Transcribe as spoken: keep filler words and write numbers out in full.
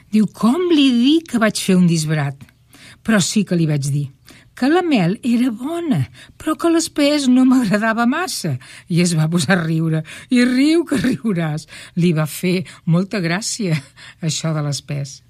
Diu, com li dic que vaig fer un disbarat? Però sí que li vaig dir que la mel era bona, però que l'espès no m'agradava massa. I es va posar a riure. I riu que riuràs. Li va fer molta gràcia, això de l'espès.